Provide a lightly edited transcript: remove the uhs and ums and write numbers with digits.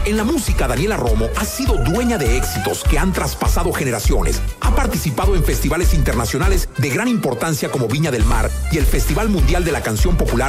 En la música, Daniela Romo ha sido dueña de éxitos que han traspasado generaciones. Ha participado en festivales internacionales de gran importancia como Viña del Mar y el Festival Mundial de la Canción Popular